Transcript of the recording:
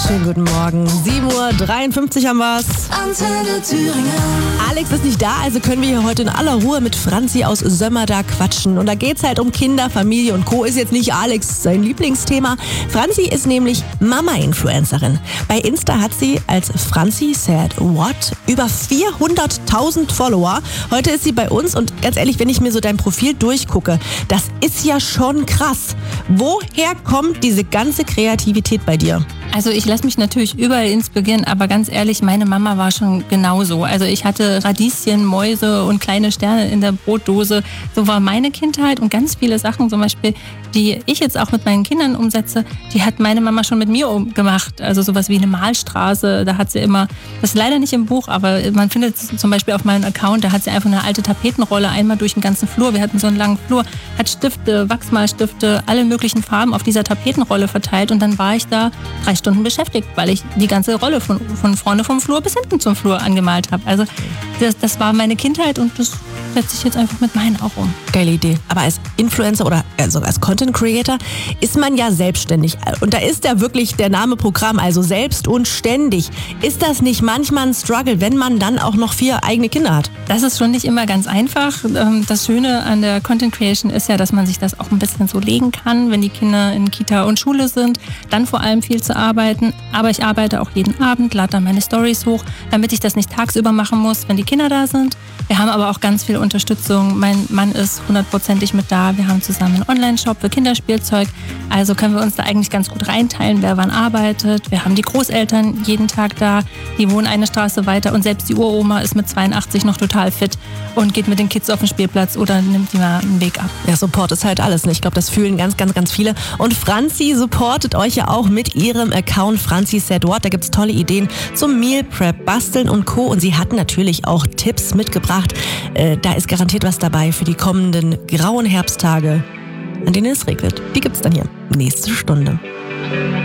Schönen guten Morgen. 7:53 Uhr haben wir's. Antenne Thüringen. Alex ist nicht da, also können wir hier heute in aller Ruhe mit Franzi aus Sömmerda quatschen. Und da geht's halt um Kinder, Familie und Co. Ist jetzt nicht Alex sein Lieblingsthema. Franzi ist nämlich Mama-Influencerin. Bei Insta hat sie als Franzi Said What über 400.000 Follower. Heute ist sie bei uns und ganz ehrlich, wenn ich mir so dein Profil durchgucke, das ist ja schon krass. Woher kommt diese ganze Kreativität bei dir? Also ich lasse mich natürlich überall inspirieren, aber ganz ehrlich, meine Mama war schon genauso. Also ich hatte Radieschen, Mäuse und kleine Sterne in der Brotdose. So war meine Kindheit und ganz viele Sachen zum Beispiel, die ich jetzt auch mit meinen Kindern umsetze, die hat meine Mama schon mit mir gemacht. Also sowas wie eine Malstraße, da hat sie immer, das ist leider nicht im Buch, aber man findet es zum Beispiel auf meinem Account, da hat sie einfach eine alte Tapetenrolle einmal durch den ganzen Flur, wir hatten so einen langen Flur, hat Stifte, Wachsmalstifte, alle möglichen Farben auf dieser Tapetenrolle verteilt und dann war ich da 3 Stunden beschäftigt, weil ich die ganze Rolle von vorne vom Flur bis hinten zum Flur angemalt habe. Also das war meine Kindheit und das setze ich jetzt einfach mit meinen auch um. Geile Idee. Aber als Influencer oder also als Content Creator ist man ja selbstständig. Und da ist ja wirklich der Name Programm, also selbst und ständig. Ist das nicht manchmal ein Struggle, wenn man dann auch noch 4 eigene Kinder hat? Das ist schon nicht immer ganz einfach. Das Schöne an der Content Creation ist ja, dass man sich das auch ein bisschen so legen kann, wenn die Kinder in Kita und Schule sind, dann vor allem viel zu arbeiten. Aber ich arbeite auch jeden Abend, lade dann meine Stories hoch, damit ich das nicht tagsüber machen muss, wenn die Kinder da sind. Wir haben aber auch ganz viel Unterstützung. Mein Mann ist 100%ig mit da. Wir haben zusammen einen Online-Shop für Kinderspielzeug. Also können wir uns da eigentlich ganz gut reinteilen, wer wann arbeitet. Wir haben die Großeltern jeden Tag da. Die wohnen eine Straße weiter. Und selbst die Uroma ist mit 82 noch total fit und geht mit den Kids auf den Spielplatz oder nimmt die mal einen Weg ab. Ja, Support ist halt alles. Ne? Ich glaube, das fühlen ganz, ganz, ganz viele. Und Franzi supportet euch ja auch mit ihrem Account Franzi Said What. Da gibt's tolle Ideen zum Meal Prep, Basteln und Co. Und sie hat natürlich auch Tipps mitgebracht. Da ist garantiert was dabei für die kommenden grauen Herbsttage, an denen es regnet. Die gibt's dann hier. Nächste Stunde.